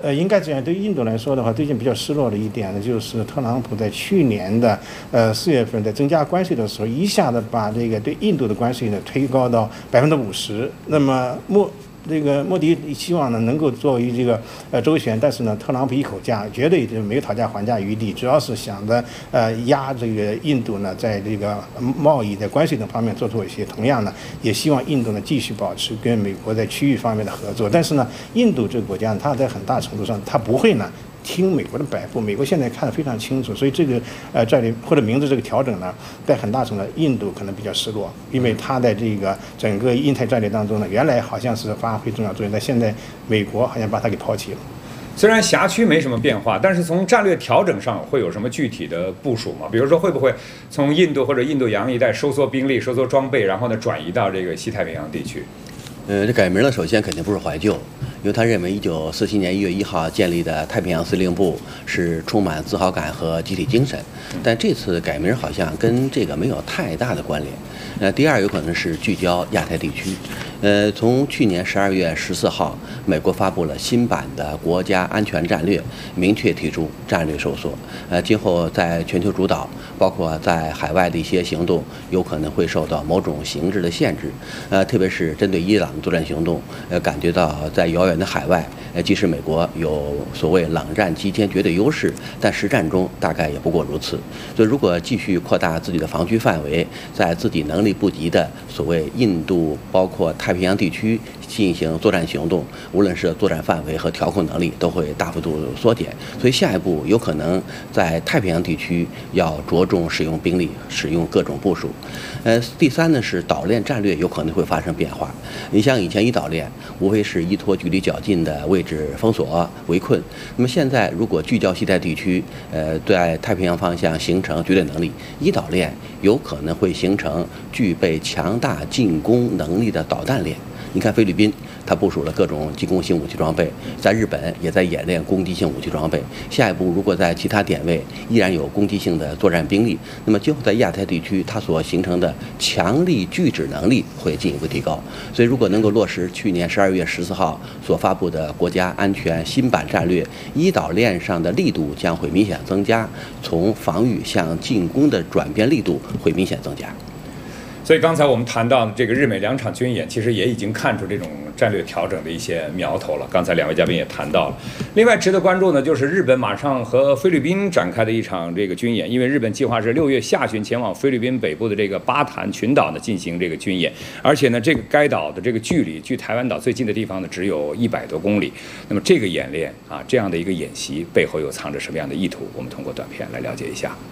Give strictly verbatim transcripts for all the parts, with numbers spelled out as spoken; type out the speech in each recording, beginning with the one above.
呃，应该这样。对于印度来说的话，最近比较失落的一点呢，就是特朗普在去年的呃四月份在增加关税的时候，一下子把这个对印度的关税呢推高到百分之五十。那么莫这个莫迪希望呢能够作为这个呃周旋，但是呢，特朗普一口价，绝对就没有讨价还价余地，主要是想着呃压这个印度呢，在这个贸易在关税等方面做出一些，同样呢，也希望印度呢继续保持跟美国在区域方面的合作。但是呢，印度这个国家呢，它在很大程度上，它不会呢听美国的摆布，美国现在看得非常清楚，所以这个呃战略或者名字这个调整呢，在很大程度上印度可能比较失落，因为它在这个整个印太战略当中呢，原来好像是发挥重要作用，但现在美国好像把它给抛弃了。 虽然辖区没什么变化，但是从战略调整上会有什么具体的部署吗？比如说会不会从印度或者印度洋一带收缩兵力、收缩装备，然后呢转移到这个西太平洋地区？ 呃，这改名呢，首先肯定不是怀旧，因为他认为一九四七年一月一号建立的太平洋司令部是充满自豪感和集体精神，但这次改名好像跟这个没有太大的关联。呃，第二有可能是聚焦亚太地区。呃，从去年十二月十四号，美国发布了新版的国家安全战略，明确提出战略收缩。呃，今后在全球主导，包括在海外的一些行动，有可能会受到某种形式的限制。呃，特别是针对伊朗作战行动，呃，感觉到在遥远的海外，呃，即使美国有所谓冷战期间绝对优势，但实战中大概也不过如此。所以，如果继续扩大自己的防区范围，在自己能力不及的所谓印度，包括太平洋地区进行作战行动，无论是作战范围和调控能力都会大幅度缩减。所以下一步有可能在太平洋地区要着重使用兵力，使用各种部署。呃，第三呢是岛链战略有可能会发生变化。你像以前一岛链无非是依托距离较近的位置封锁围困，那么现在如果聚焦西太地区，呃，在太平洋方向形成绝对能力，一岛链有可能会形成具备强大进攻能力的导弹链。你看菲律宾，它部署了各种进攻性武器装备，在日本也在演练攻击性武器装备。下一步如果在其他点位依然有攻击性的作战兵力，那么今后在亚太地区它所形成的强力拒止能力会进一步提高。所以如果能够落实去年十二月十四号所发布的国家安全新版战略，一岛链上的力度将会明显增加，从防御向进攻的转变力度会明显增加。 所以刚才我们谈到的这个日美两场军演，其实也已经看出这种战略调整的一些苗头了。刚才两位嘉宾也谈到了。另外值得关注呢，就是日本马上和菲律宾展开的一场这个军演，因为日本计划是六月下旬前往菲律宾北部的这个巴坦群岛呢进行这个军演，而且呢，这个该岛的这个距离距台湾岛最近的地方呢只有一百多公里。那么这个演练啊，这样的一个演习背后又藏着什么样的意图？我们通过短片来了解一下。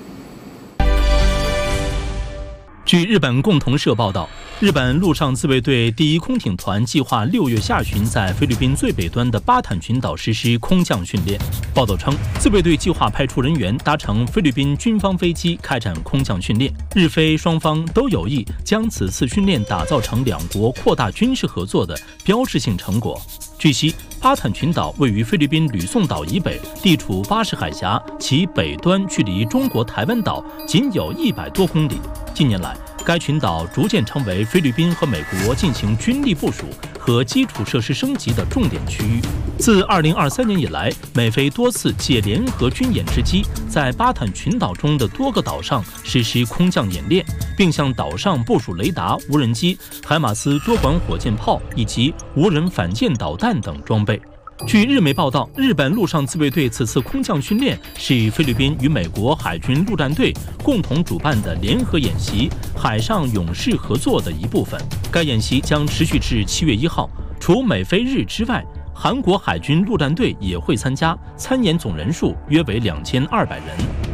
据日本共同社报道，日本陆上自卫队第一空挺团计划六月下旬在菲律宾最北端的巴坦群岛实施空降训练。报道称，自卫队计划派出人员搭乘菲律宾军方飞机开展空降训练。日菲双方都有意将此次训练打造成两国扩大军事合作的标志性成果。据悉，巴坦群岛位于菲律宾吕宋岛以北，地处巴士海峡，其北端距离中国台湾岛仅有一百多公里。近年来，该群岛逐渐成为菲律宾和美国进行军力部署和基础设施升级的重点区域。自二零二三年以来，美菲多次借联合军演之机，在巴坦群岛中的多个岛上实施空降演练，并向岛上部署雷达、无人机、海马斯多管火箭炮以及无人反舰导弹等装备。据日媒报道，日本陆上自卫队此次空降训练是与菲律宾与美国海军陆战队共同主办的联合演习“海上勇士”合作的一部分。该演习将持续至七月一号。除美菲日之外，韩国海军陆战队也会参加，参演总人数约为两千二百人。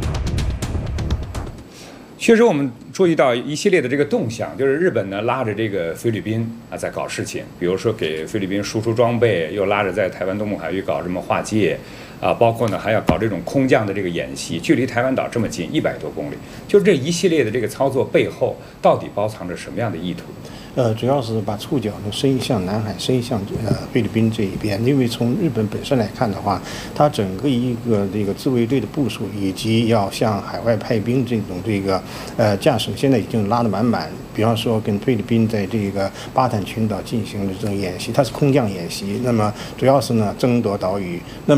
确实，我们注意到一系列的这个动向，就是日本呢拉着这个菲律宾啊在搞事情，比如说给菲律宾输出装备，又拉着在台湾东部海域搞什么划界，啊，包括呢还要搞这种空降的这个演习，距离台湾岛这么近，一百多公里，就是这一系列的这个操作背后，到底包藏着什么样的意图？ 呃，主要是把触角呢伸向南海，伸向呃菲律宾这一边。因为从日本本身来看的话，它整个一个这个自卫队的部署，以及要向海外派兵这种这个呃架势，现在已经拉得满满。比方说，跟菲律宾在这个巴坦群岛进行的这种演习，它是空降演习，那么主要是呢争夺岛屿。那么